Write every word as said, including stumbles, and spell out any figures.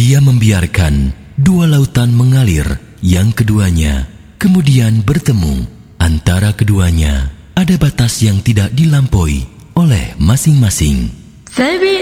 Dia membiarkan dua lautan mengalir, yang keduanya kemudian bertemu. Antara keduanya ada batas yang tidak dilampaui oleh masing-masing.